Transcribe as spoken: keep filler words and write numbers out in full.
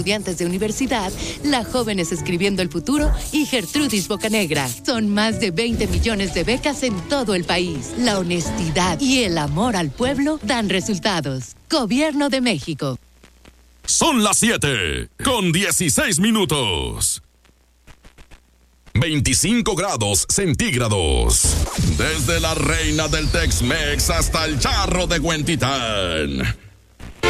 estudiantes de universidad, la Jóvenes Escribiendo el Futuro y Gertrudis Bocanegra. Son más de veinte millones de becas en todo el país. La honestidad y el amor al pueblo dan resultados. Gobierno de México. Son las siete con dieciséis minutos. veinticinco grados centígrados. Desde la reina del Tex-Mex hasta el charro de Huentitán.